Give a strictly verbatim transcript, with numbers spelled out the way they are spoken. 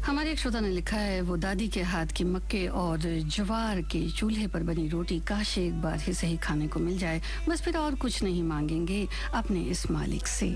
हमारे एक श्रोता ने लिखा है, वो दादी के हाथ की मक्के और ज्वार के चूल्हे पर बनी रोटी काश एक बार ही सही खाने को मिल जाए, बस फिर और कुछ नहीं मांगेंगे अपने इस मालिक से।